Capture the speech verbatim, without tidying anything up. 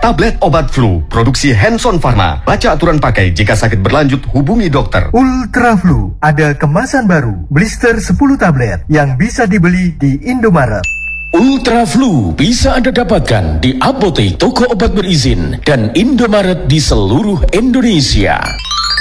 Tablet obat flu, produksi Hanson Pharma. Baca aturan pakai, jika sakit berlanjut hubungi dokter. Ultra Flu, ada kemasan baru, blister sepuluh tablet yang bisa dibeli di Indomaret. Ultra Flu bisa Anda dapatkan di apotek, toko obat berizin, dan Indomaret di seluruh Indonesia.